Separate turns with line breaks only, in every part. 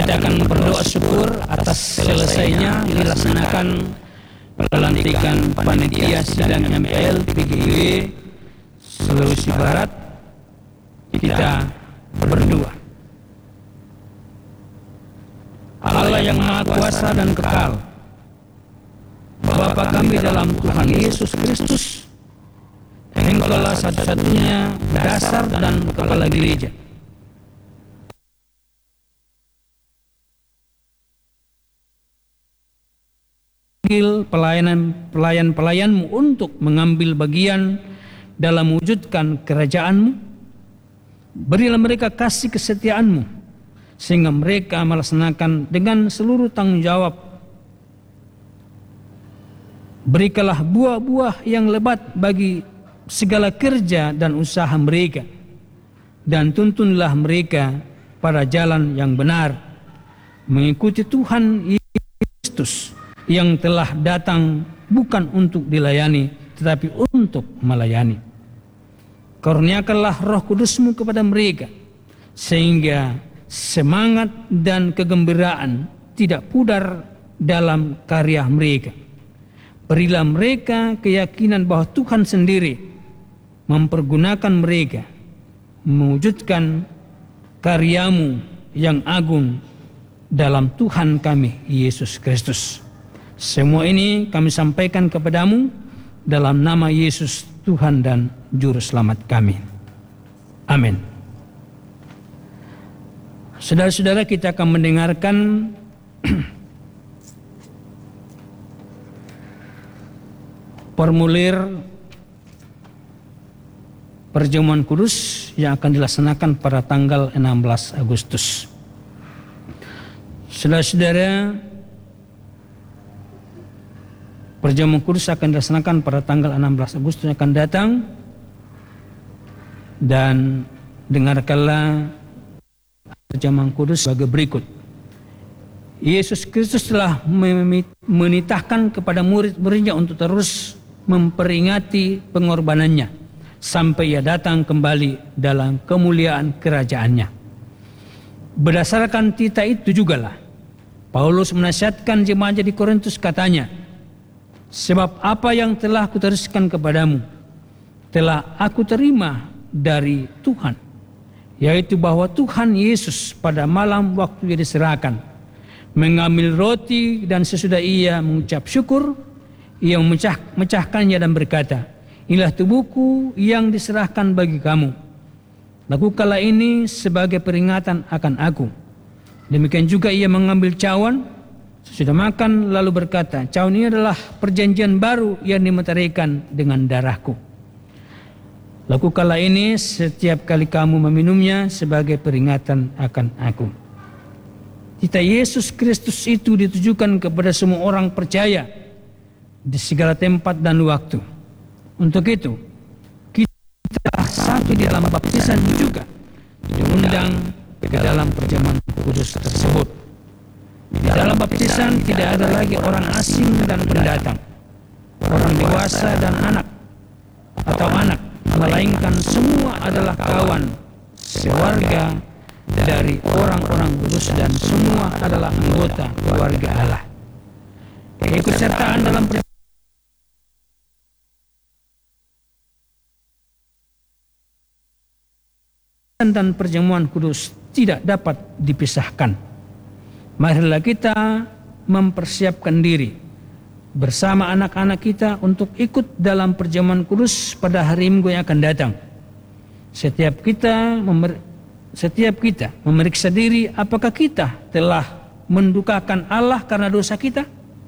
kita akan berdoa syukur atas selesainya dilaksanakan pelantikan panitia sidang MPL PGW Sulawesi Barat. Kita berdoa. Allah yang Maha Kuasa dan Kekal, Bapa kami dalam Tuhan Yesus Kristus, Engkaulah satu-satunya dasar dan kepala gereja. Pelayan-pelayanmu untuk mengambil bagian dalam mewujudkan kerajaan-Mu. Berilah mereka kasih kesetiaan-Mu, sehingga mereka melaksanakan dengan seluruh tanggung jawab. Berikanlah buah-buah yang lebat bagi segala kerja dan usaha mereka, dan tuntunlah mereka pada jalan yang benar, mengikuti Tuhan Yesus Kristus yang telah datang bukan untuk dilayani, tetapi untuk melayani. Karuniakanlah Roh Kudus-Mu kepada mereka, sehingga semangat dan kegembiraan tidak pudar dalam karya mereka. Berilah mereka keyakinan bahwa Tuhan sendiri mempergunakan mereka mewujudkan karya-Mu yang agung dalam Tuhan kami Yesus Kristus. Semua ini kami sampaikan kepadamu dalam nama Yesus Tuhan dan Juru Selamat kami. Amin. Saudara-saudara, kita akan mendengarkan formulir perjamuan kudus yang akan dilaksanakan pada tanggal 16 Agustus. Saudara-saudara, perjamuan kudus akan dilaksanakan pada tanggal 16 Agustus yang akan datang, dan dengarkanlah perjamuan kudus sebagai berikut. Yesus Kristus telah menitahkan kepada murid-muridnya untuk terus memperingati pengorbanannya sampai ia datang kembali dalam kemuliaan kerajaannya. Berdasarkan titah itu jugalah Paulus menasihatkan jemaatnya di Korintus, katanya, sebab apa yang telah kuteruskan kepadamu telah aku terima dari Tuhan, yaitu bahwa Tuhan Yesus pada malam waktu ia diserahkan mengambil roti, dan sesudah ia mengucap syukur, ia memecahkannya dan berkata, inilah tubuhku yang diserahkan bagi kamu. Lakukanlah ini sebagai peringatan akan aku. Demikian juga ia mengambil cawan sesudah makan, lalu berkata, cawan ini adalah perjanjian baru yang dimeteraikan dengan darahku. Lakukanlah ini setiap kali kamu meminumnya sebagai peringatan akan aku. Titah Yesus Kristus itu ditujukan kepada semua orang percaya di segala tempat dan waktu. Untuk itu, kita satu di dalam baptisan juga diundang ke dalam perjamuan kudus tersebut. Di dalam baptisan tidak ada lagi orang asing dan pendatang, orang dewasa dan anak, atau anak, melainkan semua adalah kawan, sewarga dari orang-orang kudus, dan semua adalah anggota keluarga Allah. Keikutsertaan dalam dan perjamuan kudus tidak dapat dipisahkan. Marilah kita mempersiapkan diri bersama anak-anak kita untuk ikut dalam perjamuan kudus pada hari Minggu yang akan datang. Setiap kita memeriksa diri, apakah kita telah mendukakan Allah karena dosa kita,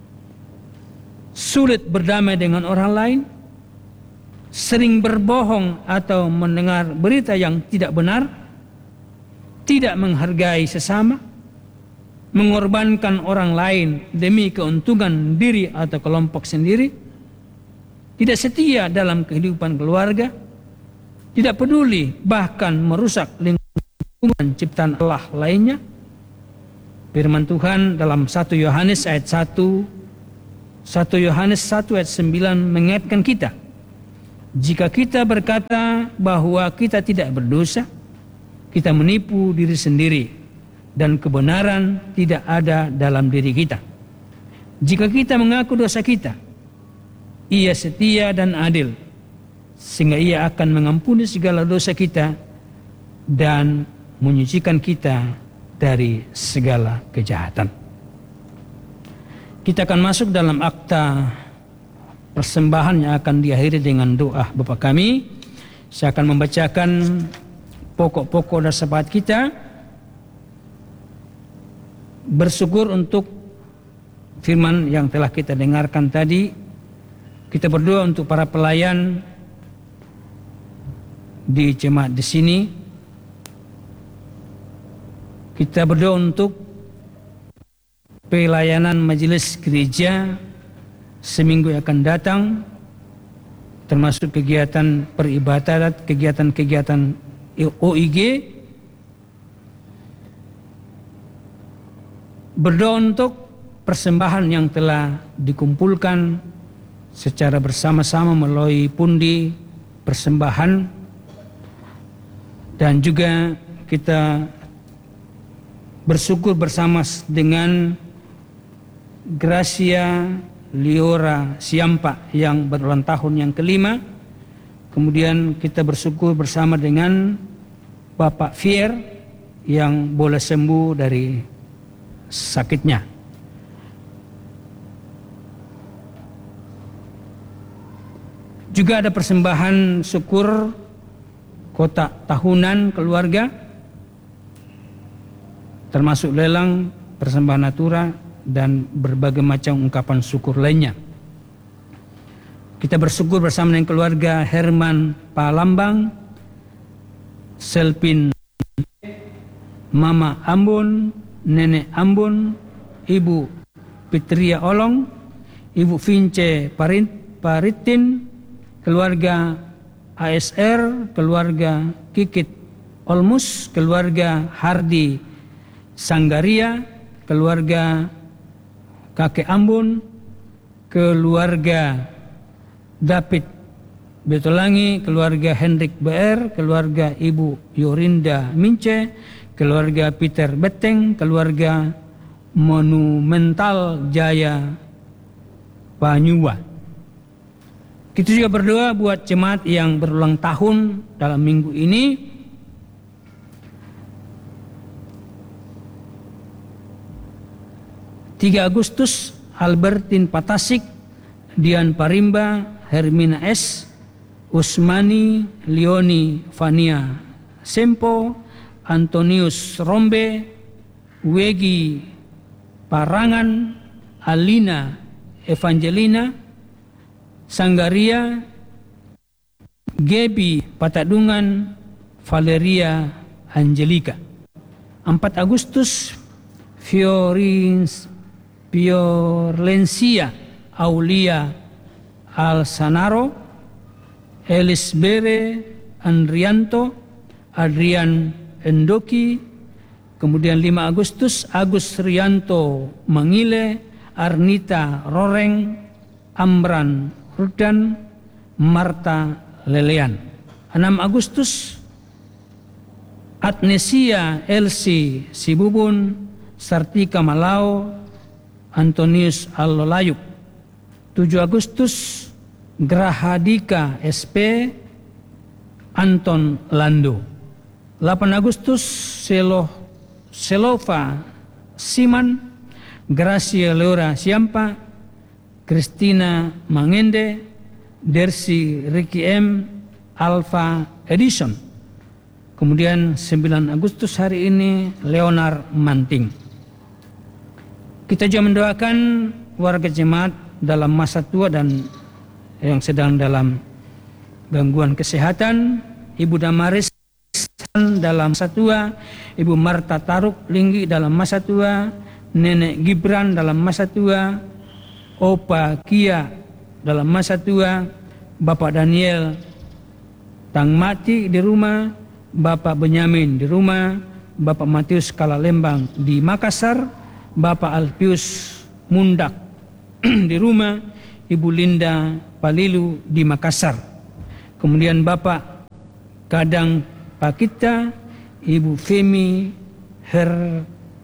sulit berdamai dengan orang lain, sering berbohong atau mendengar berita yang tidak benar, tidak menghargai sesama, mengorbankan orang lain demi keuntungan diri atau kelompok sendiri, tidak setia dalam kehidupan keluarga, tidak peduli bahkan merusak lingkungan ciptaan Allah lainnya. Firman Tuhan dalam 1 Yohanes ayat 1 ayat 9 mengingatkan kita, jika kita berkata bahwa kita tidak berdosa, kita menipu diri sendiri, dan kebenaran tidak ada dalam diri kita. Jika kita mengaku dosa kita, Ia setia dan adil, sehingga Ia akan mengampuni segala dosa kita dan menyucikan kita dari segala kejahatan. Kita akan masuk dalam akta persembahan yang akan diakhiri dengan doa Bapa kami. Saya akan membacakan pokok-pokok dan syafaat kita. Bersyukur untuk firman yang telah kita dengarkan tadi. Kita berdoa untuk para pelayan di jemaat di sini. Kita berdoa untuk pelayanan majelis gereja seminggu yang akan datang, termasuk kegiatan peribadatan, kegiatan-kegiatan OIG. Berdoa untuk persembahan yang telah dikumpulkan secara bersama-sama melalui pundi persembahan, dan juga kita bersyukur bersama dengan Gracia Liora Siampa yang berulang tahun yang kelima. Kemudian kita bersyukur bersama dengan Bapak Fier yang boleh sembuh dari sakitnya. Juga ada persembahan syukur kotak tahunan keluarga, termasuk lelang, persembahan natura, dan berbagai macam ungkapan syukur lainnya. Kita bersyukur bersama dengan keluarga Herman Palambang, Selpin, Mama Ambon, Nenek Ambon, Ibu Pitria Olong, Ibu Vince Paritin, keluarga ASR, keluarga Kikit Olmus, keluarga Hardi Sanggaria, keluarga Kakek Ambon, keluarga David Betolangi, keluarga Hendrik BR, keluarga Ibu Yorinda Mince, keluarga Peter Beteng, keluarga Monumental Jaya Panyuwa. Kita juga berdoa buat jemaat yang berulang tahun dalam minggu ini. Agustus, Albertin Patasik, Dian Parimba, Hermina S, Usmani, Leoni Fania Sempo, Antonius Rombe, Wegi Parangan, Alina Evangelina, Sanggaria, Gebi Patadungan, Valeria Angelika. 4 Agustus, Fiorencia Aulia Alsanaro, Elis Bere Andrianto, Adrian Endoki. Kemudian 5 Agustus, Agus Rianto Mangile, Arnita Roreng, Amran Rudan, Marta Lelean. 6 Agustus, Adnesia Elsie Sibubun, Sartika Malao, Antonius Allolayuk. 7 Agustus, Grahadika SP, Anton Lando. 8 Agustus, Selova Siman, Gracia Leora Siampa, Christina Mangende, Dersi Ricky M, Alpha Edison. Kemudian 9 Agustus hari ini, Leonard Manting. Kita juga mendoakan warga jemaat dalam masa tua dan yang sedang dalam gangguan kesehatan. Ibu Damaris dalam masa tua, Ibu Marta Taruk Linggi dalam masa tua, Nenek Gibran dalam masa tua, Opa Kia dalam masa tua, Bapak Daniel Tangmati di rumah, Bapak Benyamin di rumah, Bapak Matius Kalalembang di Makassar, Bapak Alpius Mundak di rumah, Ibu Linda Palilu di Makassar. Kemudian Bapak Kadang Pakita, Ibu Femi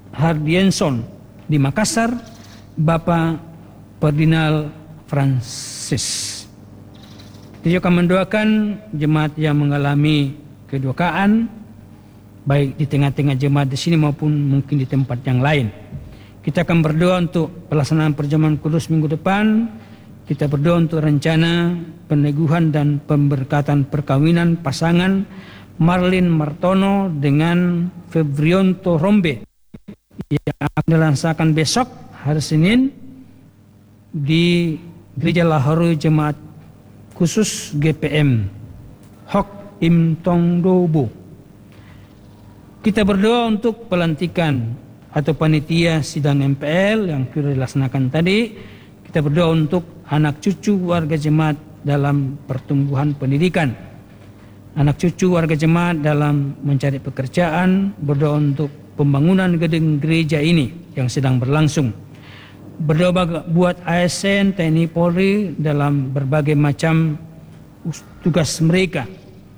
Hardienson di Makassar, Bapak Ferdinand Francis. Kita juga mendoakan jemaat yang mengalami kedukaan, baik di tengah-tengah jemaat di sini maupun mungkin di tempat yang lain. Kita akan berdoa untuk pelaksanaan perjamuan kudus minggu depan. Kita berdoa untuk rencana peneguhan dan pemberkatan perkawinan pasangan Marlin Martono dengan Febrionto Rombe yang akan dilaksanakan besok hari Senin di Gereja Lahore Jemaat Khusus GPM Hok Im Tong Dobo. Kita berdoa untuk pelantikan atau panitia sidang MPL yang sudah dilaksanakan tadi. Kita berdoa untuk anak cucu warga jemaat dalam pertumbuhan pendidikan, anak cucu warga jemaat dalam mencari pekerjaan, berdoa untuk pembangunan gedung gereja ini yang sedang berlangsung. Berdoa buat ASN, TNI Polri dalam berbagai macam tugas mereka.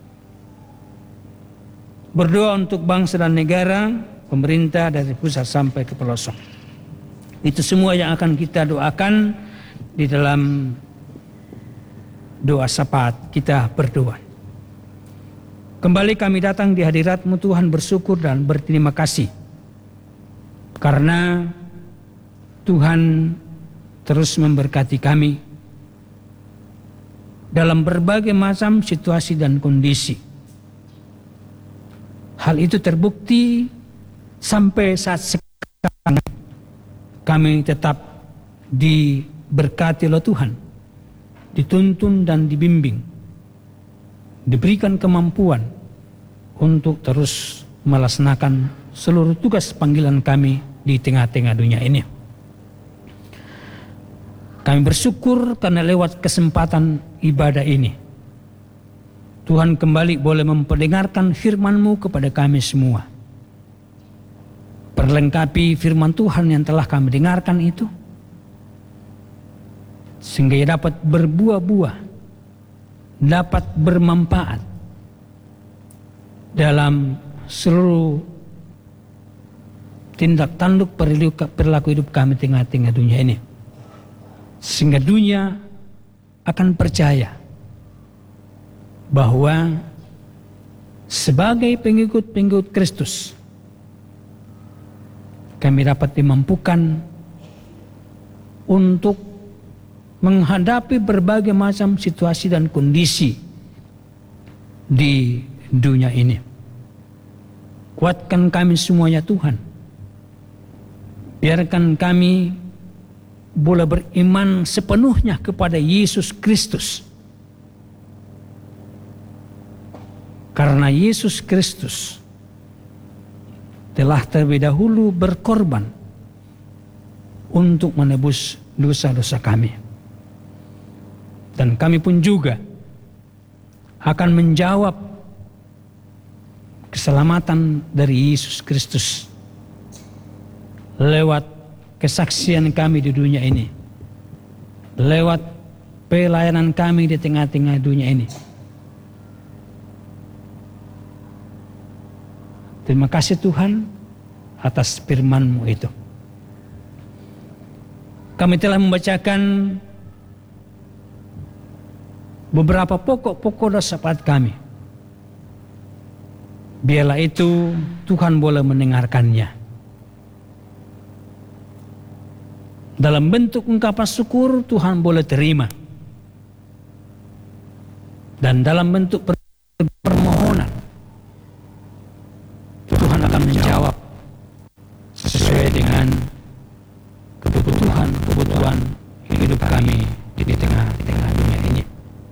Berdoa untuk bangsa dan negara, pemerintah dari pusat sampai ke pelosok. Itu semua yang akan kita doakan di dalam doa syafaat kita berdoa. Kembali kami datang di hadirat-Mu Tuhan bersyukur dan berterima kasih karena Tuhan terus memberkati kami dalam berbagai macam situasi dan kondisi. Hal itu terbukti sampai saat sekarang kami tetap diberkati oleh Tuhan, dituntun dan dibimbing, diberikan kemampuan untuk terus melaksanakan seluruh tugas panggilan kami di tengah-tengah dunia ini. Kami bersyukur karena lewat kesempatan ibadah ini, Tuhan kembali boleh memperdengarkan firman-Mu kepada kami semua. Perlengkapi firman Tuhan yang telah kami dengarkan itu, sehingga ia dapat berbuah-buah, dapat bermanfaat dalam seluruh tindak tanduk perilaku hidup kami tengah-tengah dunia ini. Sehingga dunia akan percaya bahwa sebagai pengikut-pengikut Kristus, kami dapat dimampukan untuk menghadapi berbagai macam situasi dan kondisi di dunia ini. Kuatkan kami semuanya Tuhan. Biarkan kami boleh beriman sepenuhnya kepada Yesus Kristus. Karena Yesus Kristus telah terlebih dahulu berkorban untuk menebus dosa-dosa kami. Dan kami pun juga akan menjawab keselamatan dari Yesus Kristus lewat kesaksian kami di dunia ini, lewat pelayanan kami di tengah-tengah dunia ini. Terima kasih Tuhan atas firman-Mu itu. Kami telah membacakan beberapa pokok-pokok doa syafaat kami. Biarlah itu Tuhan boleh mendengarkannya. Dalam bentuk ungkapan syukur Tuhan boleh terima. Dan dalam bentuk permohonan Tuhan akan menjawab sesuai dengan kebutuhan hidup kami di tengah-tengah dunia ini.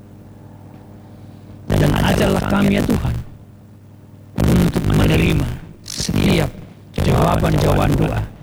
Dan ajarlah kami ya Tuhan untuk menerima setiap jawaban doa